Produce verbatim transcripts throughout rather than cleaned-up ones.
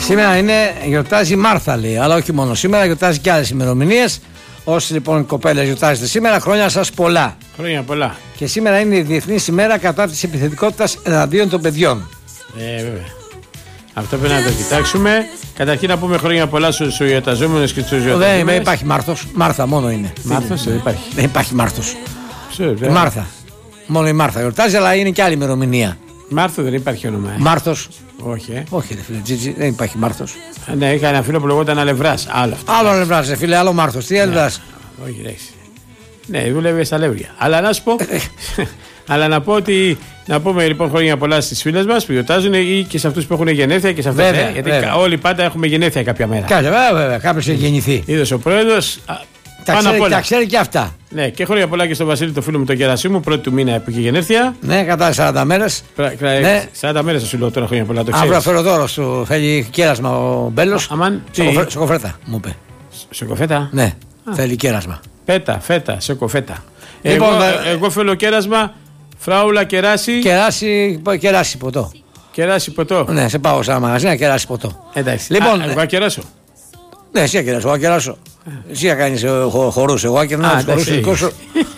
Σήμερα είναι, γιορτάζει η Μάρθα, λέει, αλλά όχι μόνο σήμερα, γιορτάζει και άλλες ημερομηνίες. Όσοι λοιπόν κοπέλες γιορτάζετε σήμερα, χρόνια σας πολλά. Χρόνια πολλά. Και σήμερα είναι η Διεθνής ημέρα κατά της επιθετικότητας εναντίον των παιδιών. Ε, βέβαια. Αυτό πρέπει να το κοιτάξουμε. Καταρχήν να πούμε χρόνια πολλά στους γιορταζόμενους και στους γιορταζόμενους. Δεν υπάρχει Μάρθος, Μάρθα μόνο είναι. Μάρθος δεν υπάρχει. Δεν υπάρχει Μάρθος. Ξέρω, η Μάρθα. Μόνο η Μάρθα γιορτάζει, αλλά είναι και άλλη ημερομηνία. Μάρθο δεν υπάρχει όνομα. Ε. Μάρθος. Όχι, ε. Όχι, ρε φίλε, Τζίτζι, δεν υπάρχει Μάρθος. Ε, ναι, είχα ένα φίλο που λεγόταν Αλευράς. Άλλο αυτό. Άλλο Αλευράς, ρε φίλε, άλλο Μάρθος. Τι Αλευράς. Όχι, εντάξει. Ναι, δούλευε στα Λεύρια. Αλλά να σου πω. Αλλά να πω ότι. Να πούμε λοιπόν χρόνια πολλά στις φίλες μας που γιορτάζουν ή και σε αυτούς που έχουν γενέθλια και σε αυτές. Βέβαια, ε, γιατί βέβαια. όλοι πάντα έχουμε γενέθλια κάποια μέρα. Κάτσε, βέβαια, βέβαια. Κάποιος έχει γεννηθεί. Είδος ο πρόεδρος. Τα ξέρει, τα ξέρει και αυτά. Ναι, και χρόνια πολλά και στον Βασίλη, το φίλο μου, τον Γερασίμου, πρώτη του μήνα που είχε γενέθλια. Ναι, κατά σαράντα μέρες. Ναι. σαράντα μέρες θα σου λέω τώρα χρόνια πολλά, το ξέρεις. Αύριο φέρω δώρο σου, θέλει κέρασμα ο Μπέλος. Αμάν, σοκοφρέτα, μου είπε. Σοκοφέτα. Ναι, Α. θέλει κέρασμα. Φέτα, φέτα, σοκοφέτα. Λοιπόν, εγώ, ε... εγώ θέλω κέρασμα, φράουλα, κεράσι. Κεράσι, κεράσι ποτό. Κεράσι ποτό. Ναι, σε πάω σε ένα μαγαζί να κεράσι ποτό. Εντάξει. Λοιπόν, Α, εγώ κεράσω. Ναι, εσύ ακεράσω, εγώ ακεράσω. Εσύ ακάνεις χορούς, εγώ ακερνάω τους χορούς δικό σου.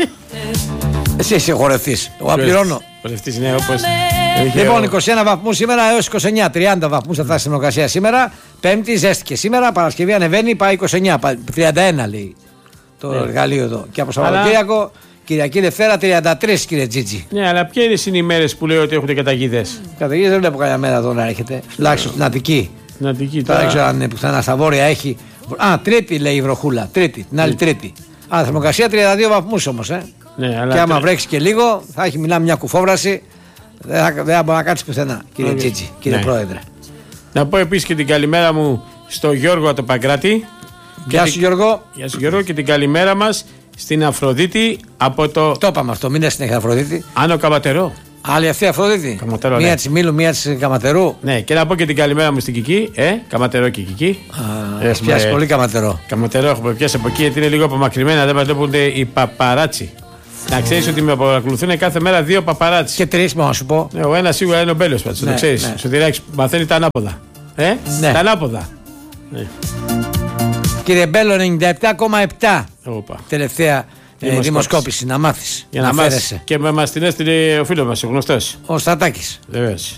Εσύ είσαι χορευτής, εγώ απληρώνω. Χορευτής, ναι, όπως... Λοιπόν, είκοσι ένα βαθμούς σήμερα έως είκοσι εννιά, τριάντα βαθμούς θα φτάσει στην θερμοκρασία σήμερα. Πέμπτη, ζέστηκε σήμερα, Παρασκευή ανεβαίνει, πάει είκοσι εννιά, τριάντα ένα λέει το εργαλείο εδώ. Και από Σαββατοκύριακο, Κυριακή Δευτέρα, τριάντα τρία κύριε Τζίτζι. Ναι, αλλά ποιες είναι οι μέρες που λέει ότι έχουν καταιγίδες? Καταιγίδες δεν βλέπω καμιά μέρα εδώ να έρχεται. Τουλάχιστον στην Αττική. Στην Αττική, τώρα δεν ξέρω αν πουθενά στα βόρεια έχει. Α, Τρίτη λέει η βροχούλα. Τρίτη, την άλλη Τρίτη. Α, θερμοκρασία τριάντα δύο βαθμούς όμως. Ε. Ναι, αλλά και άμα βρέξει και λίγο, θα έχει μιλάμε μια κουφόβραση. Δεν θα, δεν θα μπορεί να κάτσει πουθενά, κύριε okay. Τζίτζι, κύριε ναι. Πρόεδρε. Να πω επίσης και την καλημέρα μου στο Γιώργο από το Παγκράτη. Γεια σου, Γιώργο. Γεια σου, Γιώργο, και την καλημέρα μας στην Αφροδίτη από το. Το είπαμε αυτό, μην συνέχεια Αφροδίτη. Άνω Καματερό. Άλλη αυτή Αφροδίτη. Καματερό, μία ναι. της Μήλου, μία της Καματερού. Ναι, και να πω και την καλημέρα μου στην Κική. Ε, Καματερό και Κική. Α, έχει πιάσει πολύ Καματερό. Καματερό έχουμε πιάσει από εκεί γιατί είναι λίγο απομακρυμένα, δεν μας βλέπουν οι παπαράτσι. Να ξέρεις ότι με παρακολουθούν κάθε μέρα δύο παπαράτσι. Και τρεις, μόνο να σου πω. Ναι, ο ένας σίγουρα είναι ο Μπέλος, πάντως. Ναι, το ξέρεις. Ναι. Σωτηράκης μαθαίνει τα ανάποδα. Ε, ναι. Τα ανάποδα. Ναι. Κύριε Μπέλο, ενενήντα επτά κόμμα επτά. Οπα. Τελευταία ε, δημοσκόπηση, να μάθεις. Για να, να μάθεις. Και με μας την έστειλε ο φίλος μας, ο γνωστός. Ο Στατάκης. Βεβαίως.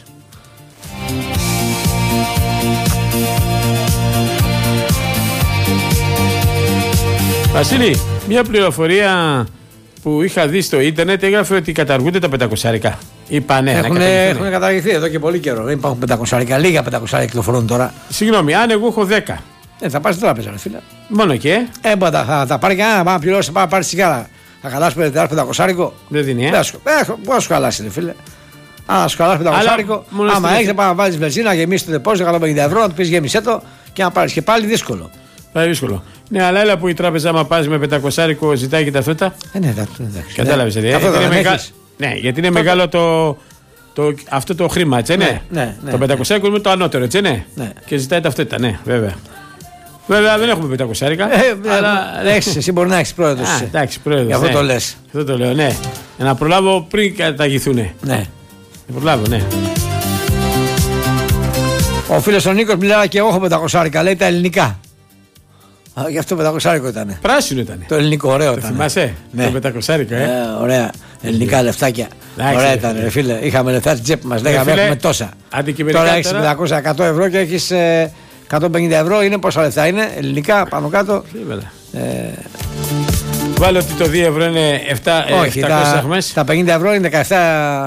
Βασίλη, μια πληροφορία που είχα δει στο ίντερνετ έγραφε ότι καταργούνται τα πεντακοσάρικα. Είπα ναι, έχουν, έχουν καταργηθεί εδώ και πολύ καιρό. Δεν υπάρχουν πεντακοσάρικα, λίγα πεντακοσάρικα κυκλοφορούν τώρα. Συγγνώμη, αν εγώ έχω δέκα. Ε, θα πάρει στην τράπεζα, ρε φίλε. Μόνο και. Ε, μπορεί θα τα πάρει κανένα, να πληρώσει, να πάρει σιγάρα. Θα χαλάσει πεντακοσάρικο. Δεν δίνει, ε. Πώ να σου χαλάσει, ρε φίλε. Αν σου χαλάσει πεντακοσάρικο, άμα έχει να βάλει βενζίνα, γεμίσει το δεπόζιτο εκατόν πενήντα ευρώ, να του πει γέμισε το και να πάρει και πάλι δύσκολο. Πάλι δύσκολο. Ναι, αλλά έλα που η τράπεζα, άμα πα με πεντακοσάρικο, ζητάει και ταυτότητα. Ε, ναι, εντάξει. Κατάλαβε, ε. Ναι, γιατί είναι μεγάλο το. Το, αυτό το χρήμα, έτσι, ναι. ναι, ναι το πεντακόσια είναι το ανώτερο, έτσι, ναι. ναι. Και ζητάει ταυτότητα, ναι, βέβαια. Βέβαια δεν έχουμε πεντακόσια. Ε, αλλά έχεις, εσύ μπορεί να έχει πρόεδρο. Εντάξει, πρόεδρο. Γι' αυτό ναι. το λε. Αυτό το λέω, ναι. Να προλάβω πριν καταγηθούν. Ναι. Να προλάβω, ναι. Ο φίλος ο Νίκος μιλάει και εγώ έχω πεντακόσια, λέει τα ελληνικά. Α, γι' αυτό πεντακόσια ήταν. Πράσινο ήταν. Το ελληνικό ωραίο το ήταν. Θυμάσαι, ναι. Το πεντακόσια, ε. ε. Ωραία. Ελληνικά λεφτάκια. Άξι, ωραία ήταν, ρε φίλε. Είχαμε λεφτά στην τσέπη μας. Λέγαμε έχουμε τόσα. Τώρα έχεις πεντακόσια εκατό ευρώ και έχεις ε, εκατόν πενήντα ευρώ. Είναι πόσα λεφτά είναι, ελληνικά πάνω κάτω. Ε, Βάλω ότι το δύο ευρώ είναι επτά, όχι, τα, τα πενήντα ευρώ είναι δεκαεπτά.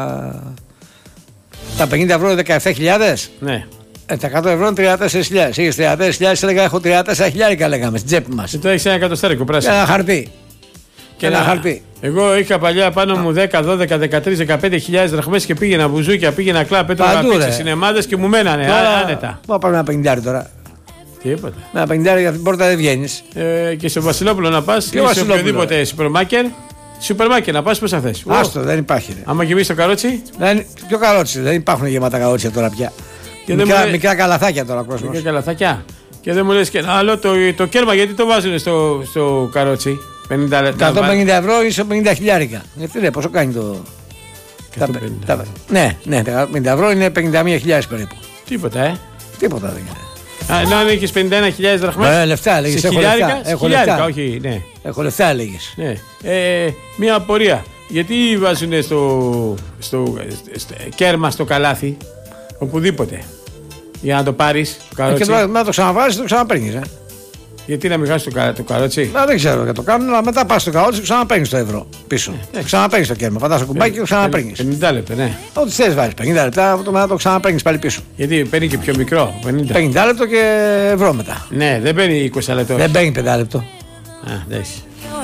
Τα πενήντα ευρώ είναι δεκαεπτά χιλιάδες. Ναι. Ε, τα εκατό ευρώ είναι τριάντα τέσσερις χιλιάδες. Είχες τριάντα τέσσερις χιλιάδες, έλεγα έχω τριάντα τέσσερα χιλιάρικα, λέγαμε στην τσέπη μας. Και τώρα έχεις ένα εκατοστάρικο πράσινο. Ένα χαρτί. Και ένα χαρτί. Εγώ είχα παλιά πάνω μου δέκα, δώδεκα, δεκατρία, δεκαπέντε χιλιάδες δραχμές και πήγαινα μπουζούκια, πήγαινα κλαπ, έτρωγα πίτσα, σινεμάδες και μου μένανε. Τώρα, άνετα. Μα πάμε ένα πενηντάρι τώρα. Τίποτα. Με ένα πενηντάρι για την πόρτα δεν βγαίνεις. Ε, και στο Βασιλόπουλο να πας ή σε οποιοδήποτε σούπερ μάρκετ. Σούπερ μάρκετ να πας, πώς θα θες. Άστο, δεν υπάρχει. Ρε. Άμα γεμίσει το καρότσι. Δεν, ποιο καρότσι, δεν υπάρχουν γεμάτα καρότσια τώρα πια. Και μικρά, λέ... μικρά καλαθάκια τώρα κόσμος. Μικρά καλαθάκια. Και δεν μου λες και άλλο το, το κέρμα γιατί το βάζουν στο, στο καρότσι. εκατόν πενήντα ευρώ ή σε πενήντα χιλιάρικα. Γιατί λέει, πόσο κάνει το. Τα, τα, ναι, ναι, τα πενήντα ευρώ είναι πενήντα μία χιλιάδες περίπου. Τίποτα, ε. Τίποτα δεν είναι. Να ανήκει πενήντα ένα χιλιάδες δραχμές. Ναι, λεφτά έλεγε. Έχω λεφτά. Έχω λεφτά. Όχι, ναι. Έχω λεφτά έλεγε. Ναι. Ε, μια απορία. Γιατί βάζουν στο, στο, στο κέρμα στο καλάθι, οπουδήποτε, για να το πάρεις το καρότσι. Ε, και το, να το ξαναβάζεις, το ξαναπαίρνεις. Ε. Γιατί να μην χάσεις το, το καρότσι. Να, δεν ξέρω για το κάνουν, αλλά μετά πας στο καρότσι και ξαναπαίρνεις το ευρώ πίσω. Ε, ξαναπαίρνεις το κέρμα, πατάς το κουμπάκι και το ξαναπαίρνεις. πενήντα λεπτά, ναι. Ό,τι θες βάζεις. πενήντα λεπτά, μετά το ξαναπαίρνεις πάλι πίσω. Γιατί παίρνει και πιο μικρό. πενήντα, πενήντα λεπτό και ευρώ μετά. Ναι, δεν παίρνει είκοσι λεπτό. Δεν παίρνει πέντε λεπτό. Α, εντάξει.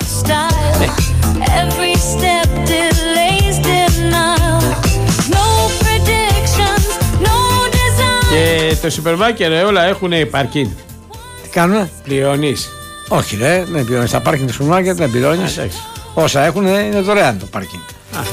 Και το σούπερ μάρκετ όλα έχουν παρκίν. Τι κάνουνε? Πληρώνεις. Όχι ρε, δεν πληρώνεις. Τα πάρκινγκ του σούπερ μάρκετ δεν πληρώνεις. Όσα έχουν είναι δωρεάν το πάρκινγκ.